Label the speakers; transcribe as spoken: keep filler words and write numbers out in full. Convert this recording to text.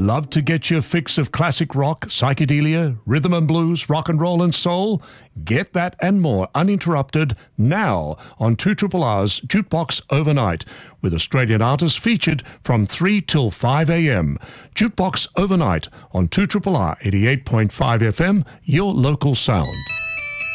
Speaker 1: Love to get your fix of classic rock, psychedelia, rhythm and blues, rock and roll and soul? Get that and more uninterrupted now on two R R's Jukebox Overnight, with Australian artists featured from three till five a.m. Jukebox Overnight on two R R R eighty-eight point five F M, your local sound.